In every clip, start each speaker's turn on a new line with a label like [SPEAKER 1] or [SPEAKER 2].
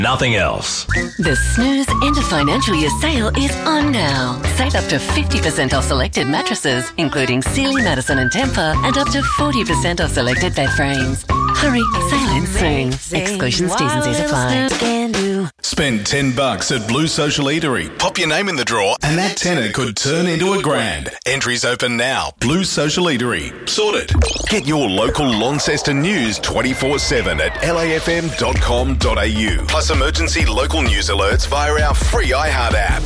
[SPEAKER 1] Nothing else.
[SPEAKER 2] The Snooze End of Financial Year sale is on now. Save up to 50% off selected mattresses, including Sealy, Madison and Tempur, and up to 40% off selected bed frames. Hurry, sale ends soon. Exclusions, T's and C's apply.
[SPEAKER 3] Spend $10 at Blue Social Eatery. Pop your name in the draw and that tenner could turn into $1,000. Entries open now. Blue Social Eatery. Sorted. Get your local Launceston news 24/7 at lafm.com.au. Plus emergency local news alerts via our free iHeart app.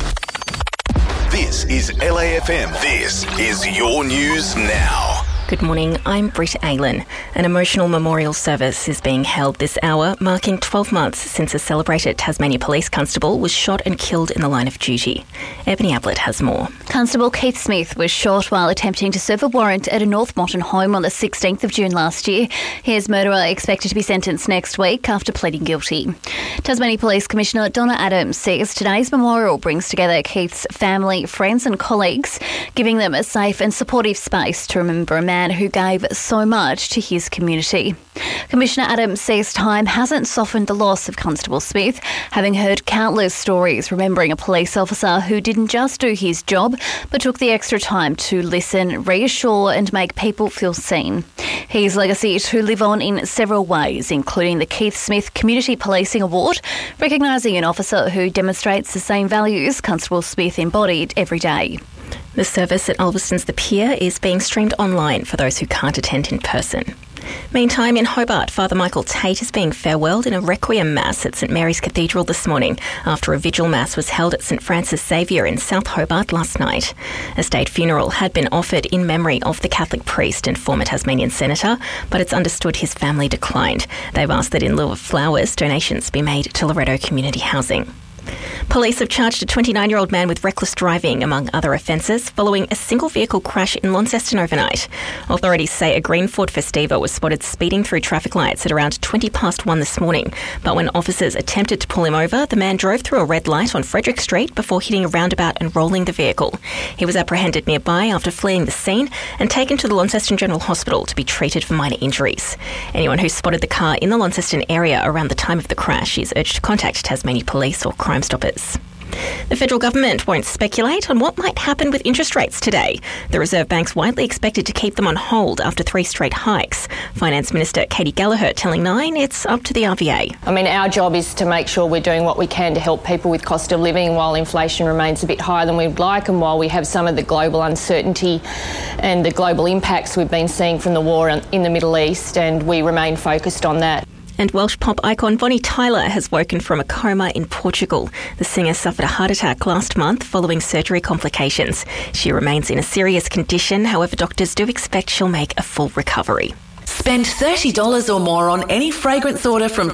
[SPEAKER 3] This is LAFM. This is your news now.
[SPEAKER 4] Good morning, I'm Britt Aylan. An emotional memorial service is being held this hour, marking 12 months since a celebrated Tasmania Police Constable was shot and killed in the line of duty. Ebony Ablett has more.
[SPEAKER 5] Constable Keith Smith was shot while attempting to serve a warrant at a North Moreton home on the 16th of June last year. His murderer expected to be sentenced next week after pleading guilty. Tasmania Police Commissioner Donna Adams says today's memorial brings together Keith's family, friends and colleagues, giving them a safe and supportive space to remember a man who gave so much to his community. Commissioner Adams says time hasn't softened the loss of Constable Smith, having heard countless stories remembering a police officer who didn't just do his job, but took the extra time to listen, reassure and make people feel seen. His legacy to live on in several ways, including the Keith Smith Community Policing Award, recognising an officer who demonstrates the same values Constable Smith embodied every day.
[SPEAKER 4] The service at Ulverston's The Pier is being streamed online for those who can't attend in person. Meantime, in Hobart, Father Michael Tate is being farewelled in a Requiem Mass at St Mary's Cathedral this morning after a vigil Mass was held at St Francis Xavier in South Hobart last night. A state funeral had been offered in memory of the Catholic priest and former Tasmanian senator, but it's understood his family declined. They've asked that in lieu of flowers, donations be made to Loretto Community Housing. Police have charged a 29-year-old man with reckless driving, among other offences, following a single-vehicle crash in Launceston overnight. Authorities say a green Ford Festiva was spotted speeding through traffic lights at around 1:20 this morning. But when officers attempted to pull him over, the man drove through a red light on Frederick Street before hitting a roundabout and rolling the vehicle. He was apprehended nearby after fleeing the scene and taken to the Launceston General Hospital to be treated for minor injuries. Anyone who spotted the car in the Launceston area around the time of the crash is urged to contact Tasmania Police or Crime Stoppers. The federal government won't speculate on what might happen with interest rates today. The Reserve Bank's widely expected to keep them on hold after 3 straight hikes. Finance Minister Katie Gallagher telling Nine it's up to the RBA.
[SPEAKER 6] Our job is to make sure we're doing what we can to help people with cost of living while inflation remains a bit higher than we'd like, and while we have some of the global uncertainty and the global impacts we've been seeing from the war in the Middle East, and we remain focused on that.
[SPEAKER 4] And Welsh pop icon Bonnie Tyler has woken from a coma in Portugal. The singer suffered a heart attack last month following surgery complications. She remains in a serious condition, however doctors do expect she'll make a full recovery.
[SPEAKER 2] Spend $30 or more on any fragrance order from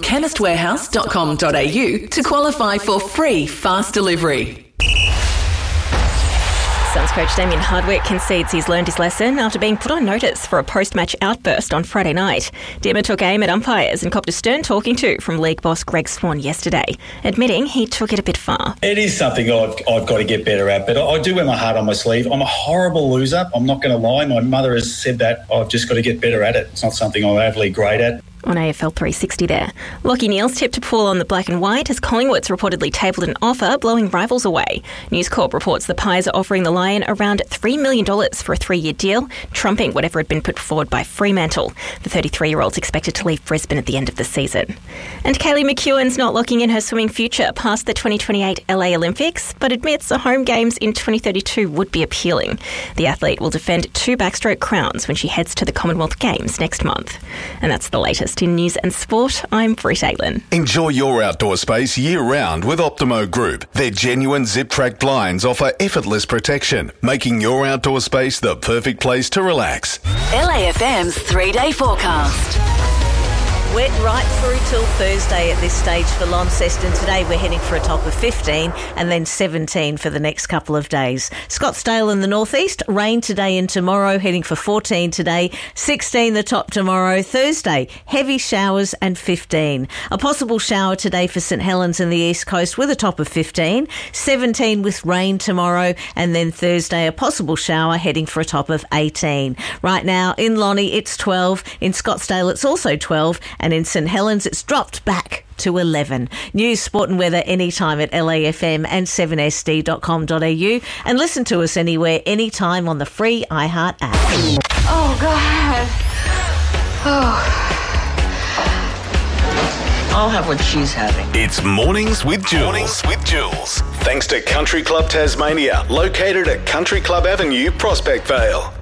[SPEAKER 2] chemistwarehouse.com.au to qualify for free fast delivery.
[SPEAKER 4] Suns coach Damien Hardwick concedes he's learned his lesson after being put on notice for a post-match outburst on Friday night. Dimmer took aim at umpires and copped a stern talking to from league boss Greg Swan yesterday, admitting he took it a bit far.
[SPEAKER 7] It is something I've got to get better at, but I do wear my heart on my sleeve. I'm a horrible loser. I'm not going to lie. My mother has said that. I've just got to get better at it. It's not something I'm overly great at.
[SPEAKER 4] On AFL 360 there. Lachie Neale's tipped to pull on the black and white as Collingwood's reportedly tabled an offer, blowing rivals away. News Corp reports the Pies are offering the Lion around $3 million for a 3-year deal, trumping whatever had been put forward by Fremantle. The 33-year-old's expected to leave Brisbane at the end of the season. And Kaylee McEwen's not locking in her swimming future past the 2028 LA Olympics, but admits the home games in 2032 would be appealing. The athlete will defend 2 backstroke crowns when she heads to the Commonwealth Games next month. And that's the latest in news and sport. I'm Britt Aylan.
[SPEAKER 3] Enjoy your outdoor space year-round with Optimo Group. Their genuine zip-track blinds offer effortless protection, making your outdoor space the perfect place to relax.
[SPEAKER 2] LAFM's 3-day forecast.
[SPEAKER 8] Wet right through till Thursday at this stage for Launceston. Today we're heading for a top of 15 and then 17 for the next couple of days. Scottsdale in the northeast, rain today and tomorrow, heading for 14 today, 16 the top tomorrow. Thursday, heavy showers and 15. A possible shower today for St Helens in the east coast with a top of 15, 17 with rain tomorrow, and then Thursday a possible shower heading for a top of 18. Right now in Lonnie it's 12, in Scottsdale it's also 12, And in St Helens, it's dropped back to 11. News, sport and weather anytime at LAFM and 7sd.com.au. And listen to us anywhere, anytime on the free iHeart app.
[SPEAKER 1] Oh, God. Oh. I'll have what she's having.
[SPEAKER 3] It's Mornings with Jules. Thanks to Country Club Tasmania, located at Country Club Avenue, Prospect Vale.